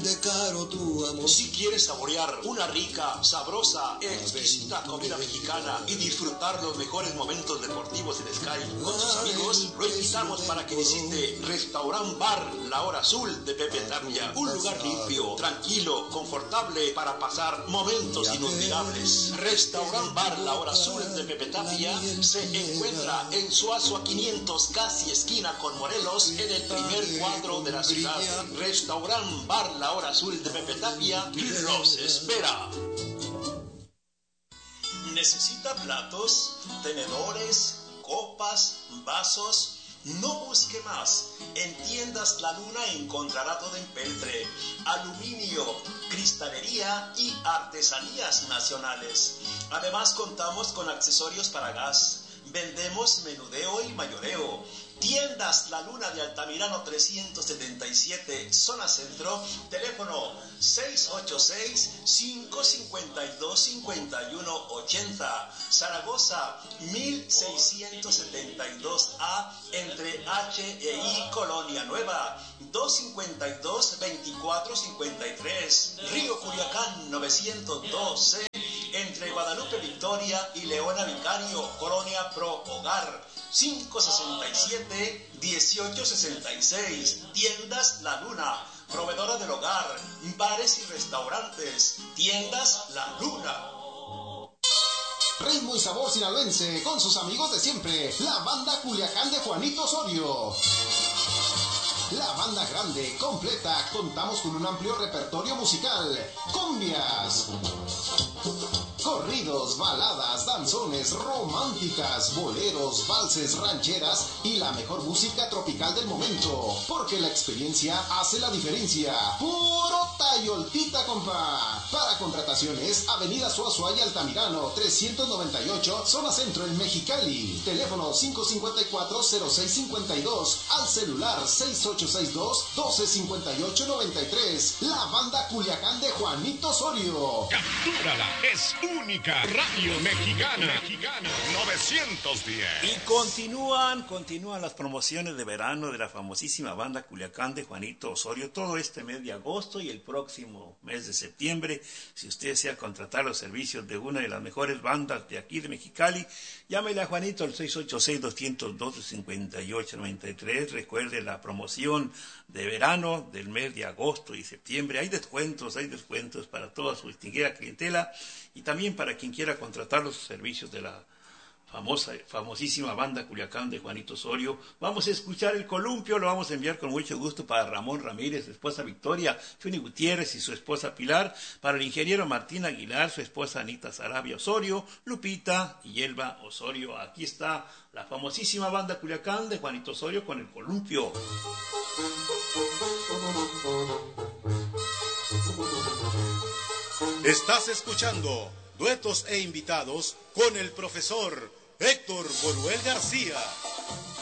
vale caro tu amor. Si quieres saborear una rica, sabrosa, exquisita comida mexicana y disfrutar los mejores momentos deportivos en Sky con sus amigos, lo invitamos para que visite Restaurant Bar La Hora Azul de Pepe Tapia. Un lugar limpio, tranquilo, confortable para pasar momentos inolvidables. Restaurant Bar La Hora Azul de Pepe Tapia se encuentra en Suazua 500, casi esquina con Morelos, en el primer cuadro de la ciudad. Restaurant Bar La Hora Azul de Pepe Tapia los espera. ¿Necesita platos, tenedores, copas, vasos? No busque más. En Tiendas La Luna encontrará todo en peltre, aluminio, cristalería y artesanías nacionales. Además contamos con accesorios para gas. Vendemos menudeo y mayoreo. Tiendas La Luna de Altamirano 377, zona centro, teléfono 686-552-5180, Zaragoza 1672A, entre H e I, Colonia Nueva, 252-2453, Río Culiacán 912, entre Guadalupe Victoria y Leona Vicario, Colonia Pro Hogar, 567-1866. Tiendas La Luna, proveedora del hogar, bares y restaurantes. Tiendas La Luna. Ritmo y sabor sinaloense con sus amigos de siempre, la banda Culiacán de Juanito Osorio. La banda grande, completa, contamos con un amplio repertorio musical. Cumbias, corridos, baladas, danzones, románticas, boleros, valses, rancheras y la mejor música tropical del momento. Porque la experiencia hace la diferencia. Puro tayoltita, compa. Para contrataciones, Avenida Suazua y Altamirano, 398, zona centro en Mexicali. Teléfono 554-0652. Al celular 6862-125893. La banda Culiacán de Juanito Osorio. Captúrala, es única. Radio Mexicana 910. Y continúan las promociones de verano de la famosísima banda Culiacán de Juanito Osorio todo este mes de agosto y el próximo mes de septiembre. Si usted desea contratar los servicios de una de las mejores bandas de aquí de Mexicali, llámele a Juanito al 686-212-5893. Recuerde la promoción de verano del mes de agosto y septiembre. Hay descuentos para toda su distinguida clientela y también para quien quiera contratar los servicios de la famosísima banda Culiacán de Juanito Osorio. Vamos a escuchar el columpio, lo vamos a enviar con mucho gusto para Ramón Ramírez, su esposa Victoria, Chuni Gutiérrez y su esposa Pilar, para el ingeniero Martín Aguilar, su esposa Anita Sarabia Osorio, Lupita y Elba Osorio. Aquí está la famosísima banda Culiacán de Juanito Osorio con el columpio. Estás escuchando duetos e invitados con el profesor Héctor Boruel García.